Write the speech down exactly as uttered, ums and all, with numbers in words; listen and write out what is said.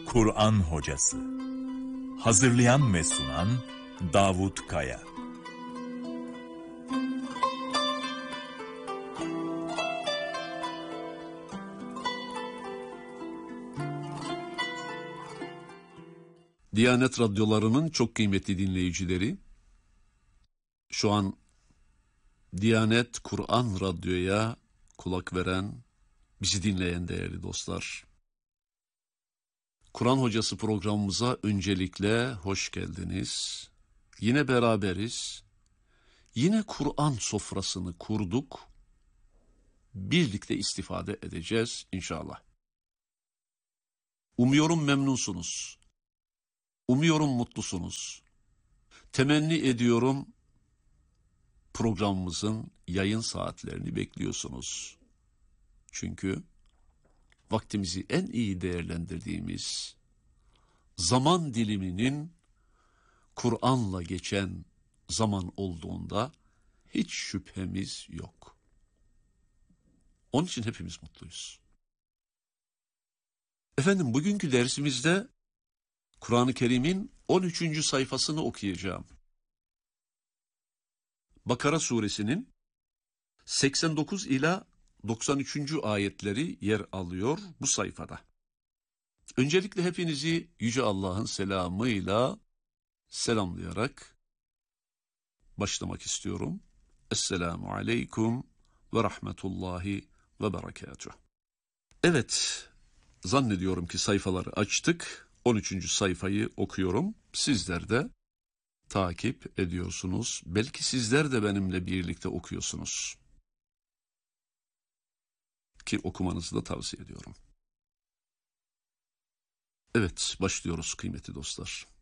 Kur'an Hocası. Hazırlayan ve sunan Davut Kaya. Diyanet radyolarının çok kıymetli dinleyicileri, şu an Diyanet Kur'an Radyo'ya kulak veren, bizi dinleyen değerli dostlar, Kur'an Hocası programımıza öncelikle hoş geldiniz. Yine beraberiz, yine Kur'an sofrasını kurduk, birlikte istifade edeceğiz inşallah. Umuyorum memnunsunuz. Umuyorum mutlusunuz. Temenni ediyorum programımızın yayın saatlerini bekliyorsunuz. Çünkü vaktimizi en iyi değerlendirdiğimiz zaman diliminin Kur'an'la geçen zaman olduğunda hiç şüphemiz yok. Onun için hepimiz mutluyuz. Efendim, bugünkü dersimizde Kur'an-ı Kerim'in on üçüncü sayfasını okuyacağım. Bakara suresinin seksen dokuz ila doksan üçüncü ayetleri yer alıyor bu sayfada. Öncelikle hepinizi Yüce Allah'ın selamıyla selamlayarak başlamak istiyorum. Esselamu aleyküm ve rahmetullahi ve berekatuhu. Evet, zannediyorum ki sayfaları açtık. on üçüncü sayfayı okuyorum. Sizler de takip ediyorsunuz. Belki sizler de benimle birlikte okuyorsunuz. Ki okumanızı da tavsiye ediyorum. Evet, başlıyoruz kıymetli dostlar.